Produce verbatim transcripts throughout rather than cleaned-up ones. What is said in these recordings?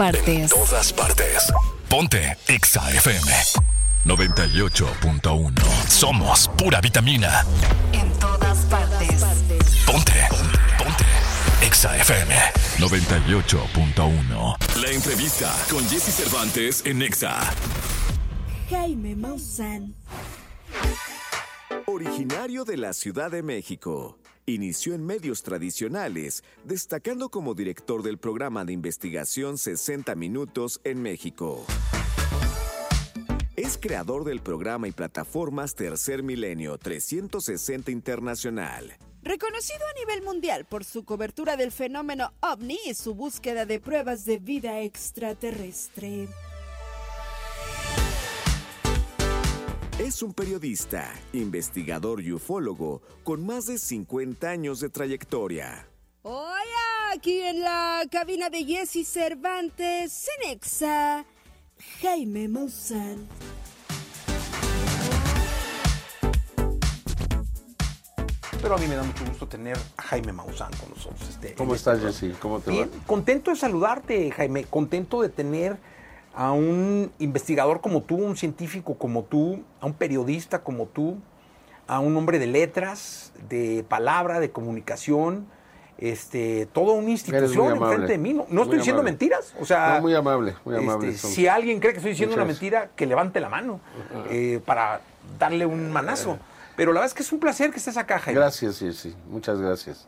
partes. En todas partes. Ponte Exa F M noventa y ocho punto uno. Somos pura vitamina. En todas partes. Ponte. Ponte. Exa F M noventa y ocho punto uno. La entrevista con Jesse Cervantes en Exa. Jaime Maussan. Originario de la Ciudad de México, inició en medios tradicionales, destacando como director del programa de investigación sesenta Minutos en México. Es creador del programa y plataformas Tercer Milenio trescientos sesenta Internacional. Reconocido a nivel mundial por su cobertura del fenómeno ovni y su búsqueda de pruebas de vida extraterrestre. Es un periodista, investigador y ufólogo con más de cincuenta años de trayectoria. Hola, aquí en la cabina de Jesse Cervantes, en Exa, Jaime Maussan. Pero a mí me da mucho gusto tener a Jaime Maussan con nosotros. Este, ¿Cómo estás, Jesse? ¿Cómo te Bien, va? contento de saludarte, Jaime. Contento de tener a un investigador como tú, un científico como tú, a un periodista como tú, a un hombre de letras, de palabra, de comunicación, este, toda una institución enfrente de mí. No, no estoy diciendo amable. mentiras. O sea, no, muy amable, muy amable. Este, si alguien cree que estoy diciendo Muchas. una mentira, que levante la mano eh, para darle un manazo. Pero la verdad es que es un placer que estés acá, Jaime. Gracias, Jesse. Muchas gracias.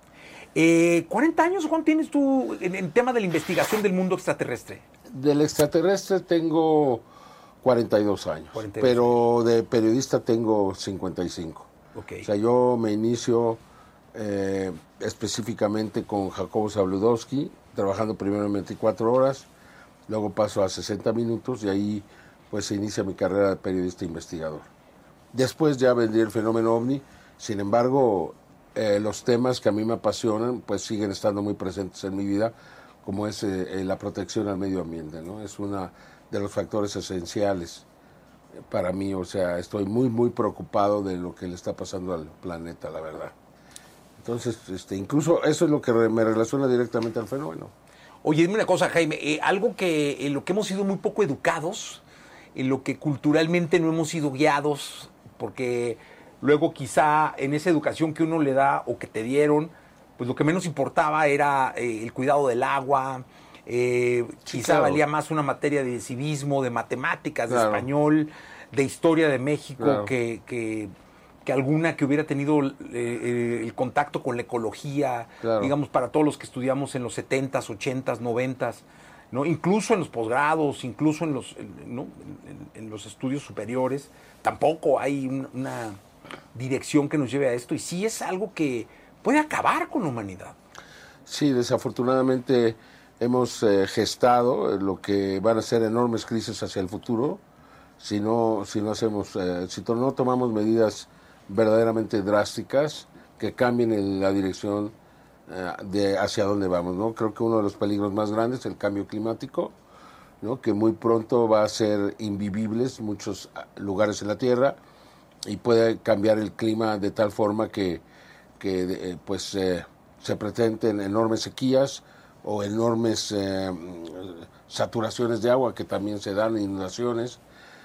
Eh, ¿cuarenta años, Juan, tienes tú en el tema de la investigación del mundo extraterrestre? Del extraterrestre tengo cuarenta y dos años, cuarenta y dos pero de periodista tengo cincuenta y cinco. Okay. O sea, yo me inicio eh, específicamente con Jacobo Zabludowski, trabajando primero en veinticuatro horas, luego paso a sesenta minutos y ahí pues se inicia mi carrera de periodista investigador. Después ya vendría el fenómeno ovni, sin embargo, eh, los temas que a mí me apasionan pues siguen estando muy presentes en mi vida, como es eh, la protección al medio ambiente, ¿no? Es uno de los factores esenciales para mí, o sea, estoy muy, muy preocupado de lo que le está pasando al planeta, la verdad. Entonces, este, incluso eso es lo que re, me relaciona directamente al fenómeno. Oye, dime una cosa, Jaime, eh, algo que en lo que hemos sido muy poco educados, en lo que culturalmente no hemos sido guiados, porque luego quizá en esa educación que uno le da o que te dieron, pues lo que menos importaba era eh, el cuidado del agua, eh, Sí, quizá claro. valía más una materia de civismo, de matemáticas, de Claro. español, de historia de México, Claro. que, que, que alguna que hubiera tenido eh, eh, el contacto con la ecología, Claro. digamos, para todos los que estudiamos en los setentas, ochentas, noventas, ¿no? Incluso en los posgrados, incluso en los, en, ¿no? en, en los estudios superiores, tampoco hay un, una dirección que nos lleve a esto, y sí es algo que puede acabar con la humanidad. Sí, desafortunadamente hemos eh, gestado lo que van a ser enormes crisis hacia el futuro si no, si no hacemos, eh, si to- no tomamos medidas verdaderamente drásticas que cambien en la dirección eh, de hacia dónde vamos, ¿no? Creo que uno de los peligros más grandes es el cambio climático, ¿no? Que muy pronto va a ser invivibles muchos lugares en la Tierra y puede cambiar el clima de tal forma que, que eh, pues eh, se presenten enormes sequías o enormes eh, saturaciones de agua que también se dan, inundaciones.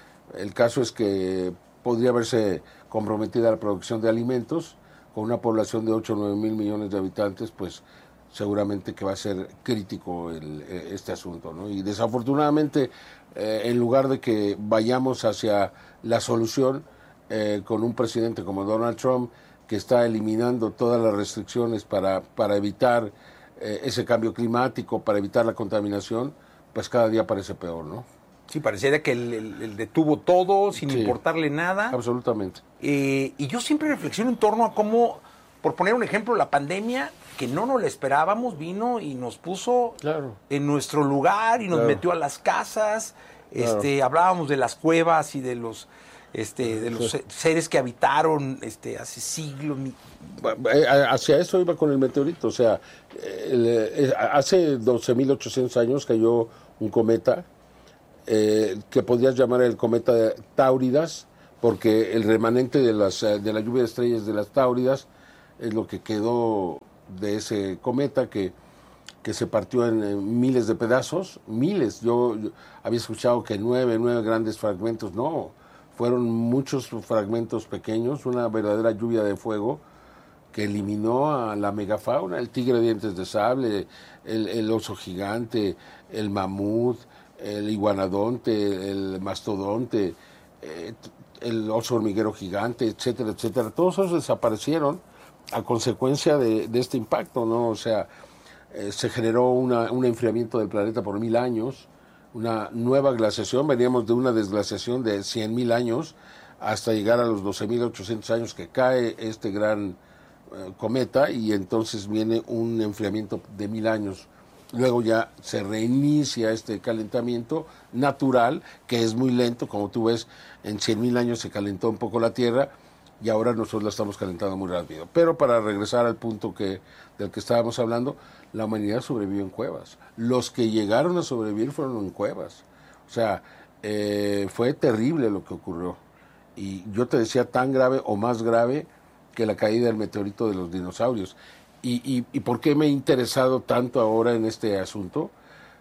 El caso es que podría verse comprometida la producción de alimentos con una población de ocho o nueve mil millones de habitantes, pues seguramente que va a ser crítico el, este asunto, ¿no? Y desafortunadamente, eh, en lugar de que vayamos hacia la solución eh, con un presidente como Donald Trump, que está eliminando todas las restricciones para, para evitar eh, ese cambio climático, para evitar la contaminación, pues cada día parece peor, ¿no? Sí, pareciera que él, él- él detuvo todo sin Sí. importarle nada. Absolutamente. Eh, y yo siempre reflexiono en torno a cómo, por poner un ejemplo, la pandemia, que no nos la esperábamos, vino y nos puso Claro. en nuestro lugar y nos Claro. metió a las casas. Claro. Este, hablábamos de las cuevas y de los, este, de los Sí. seres que habitaron este, hace siglos. mi- Eh, Hacia eso iba con el meteorito, o sea, el, eh, hace doce mil ochocientos años cayó un cometa eh, que podrías llamar el cometa de Táuridas, porque el remanente de, las, eh, de la lluvia de estrellas de las Táuridas es lo que quedó de ese cometa que, que que se partió en, en miles de pedazos, miles. Yo, yo había escuchado que nueve, nueve grandes fragmentos, no, fueron muchos fragmentos pequeños, una verdadera lluvia de fuego que eliminó a la megafauna, el tigre de dientes de sable, el, el oso gigante, el mamut, el iguanodonte, el mastodonte, eh, el oso hormiguero gigante, etcétera, etcétera. Todos esos desaparecieron a consecuencia de, de este impacto, ¿no? O sea, eh, se generó una, un enfriamiento del planeta por mil años, una nueva glaciación, veníamos de una desglaciación de cien mil años hasta llegar a los doce mil ochocientos años que cae este gran eh, cometa, y entonces viene un enfriamiento de mil años. Luego ya se reinicia este calentamiento natural, que es muy lento, como tú ves, en cien mil años se calentó un poco la Tierra, y ahora nosotros la estamos calentando muy rápido. Pero para regresar al punto que, del que estábamos hablando, la humanidad sobrevivió en cuevas. Los que llegaron a sobrevivir fueron en cuevas. O sea, eh, fue terrible lo que ocurrió. Y yo te decía, tan grave o más grave que la caída del meteorito de los dinosaurios. ¿Y, y, y por qué me he interesado tanto ahora en este asunto?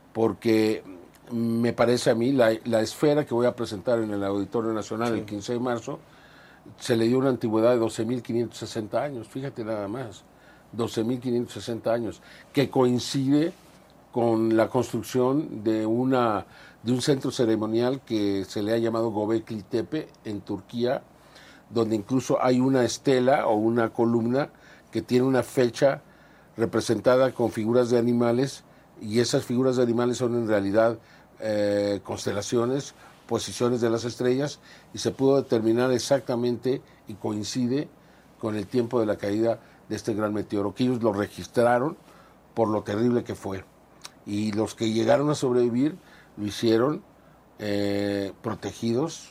Porque me parece a mí, la, la esfera que voy a presentar en el Auditorio Nacional sí. el quince de marzo, se le dio una antigüedad de doce mil quinientos sesenta años, fíjate nada más, doce mil quinientos sesenta años, que coincide con la construcción de, una, de un centro ceremonial que se le ha llamado Göbekli Tepe en Turquía, donde incluso hay una estela o una columna que tiene una fecha representada con figuras de animales, y esas figuras de animales son en realidad eh, constelaciones, posiciones de las estrellas, y se pudo determinar exactamente y coincide con el tiempo de la caída de este gran meteoro, que ellos lo registraron por lo terrible que fue. Y los que llegaron a sobrevivir lo hicieron eh, protegidos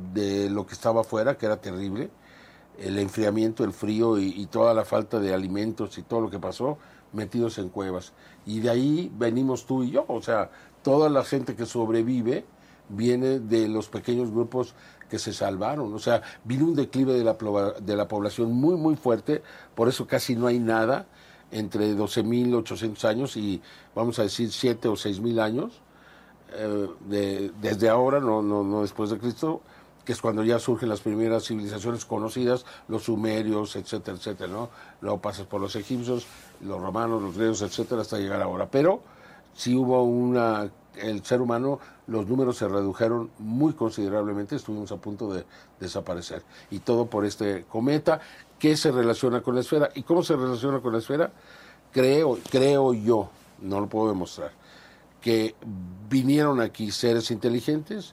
de lo que estaba afuera, que era terrible, el enfriamiento, el frío y, y toda la falta de alimentos y todo lo que pasó, metidos en cuevas. Y de ahí venimos tú y yo, o sea, toda la gente que sobrevive viene de los pequeños grupos que se salvaron. O sea, vino un declive de la, de la población muy, muy fuerte, por eso casi no hay nada entre doce mil ochocientos años y, vamos a decir, siete o seis mil años, eh, de, desde ahora, no, no, no después de Cristo, que es cuando ya surgen las primeras civilizaciones conocidas, los sumerios, etcétera, etcétera, ¿no? Luego pasas por los egipcios, los romanos, los griegos, etcétera, hasta llegar ahora. Pero sí hubo una... el ser humano, los números se redujeron muy considerablemente, estuvimos a punto de desaparecer. Y todo por este cometa que se relaciona con la esfera. ¿Y cómo se relaciona con la esfera? Creo, creo yo, no lo puedo demostrar, que vinieron aquí seres inteligentes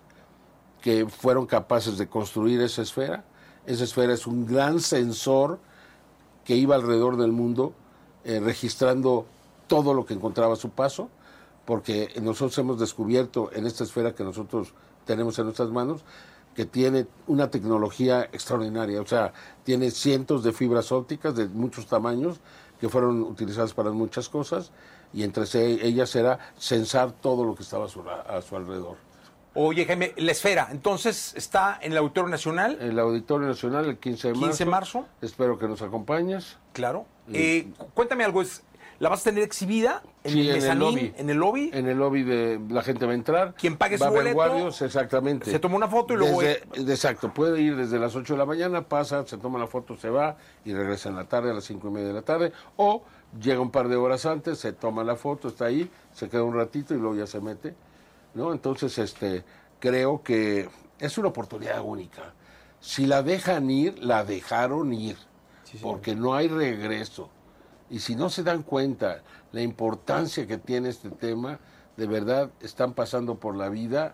que fueron capaces de construir esa esfera. Esa esfera es un gran sensor que iba alrededor del mundo eh, registrando todo lo que encontraba a su paso, porque nosotros hemos descubierto en esta esfera que nosotros tenemos en nuestras manos, que tiene una tecnología extraordinaria, o sea, tiene cientos de fibras ópticas de muchos tamaños que fueron utilizadas para muchas cosas, y entre ellas era sensar todo lo que estaba a su, a su alrededor. Oye, Jaime, la esfera, entonces, ¿está en el Auditorio Nacional? El Auditorio Nacional, el quince de marzo. quince de marzo. Espero que nos acompañes. Claro. Eh, cuéntame algo, es... ¿la vas a tener exhibida en sí, el mezanín, en el lobby? ¿En el lobby? En el lobby, de la gente va a entrar. Quien pague va su a haber boleto. Guardios, exactamente. Se toma una foto y luego... Desde, exacto, puede ir desde las ocho de la mañana, pasa, se toma la foto, se va y regresa en la tarde a las cinco y media de la tarde. O llega un par de horas antes, se toma la foto, está ahí, se queda un ratito y luego ya se mete, ¿no? Entonces, este, creo que es una oportunidad única. Si la dejan ir, la dejaron ir, sí, sí, porque no hay regreso. Y si no se dan cuenta la importancia que tiene este tema, de verdad están pasando por la vida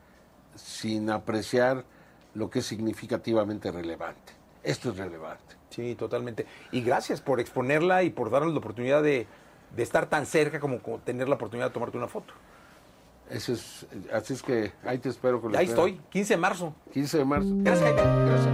sin apreciar lo que es significativamente relevante. Esto es relevante. Sí, totalmente. Y gracias por exponerla y por darnos la oportunidad de, de estar tan cerca como, como tener la oportunidad de tomarte una foto. Eso es, así es que ahí te espero con la Ahí espera. estoy, quince de marzo. quince de marzo. Gracias, Jaime. Gracias.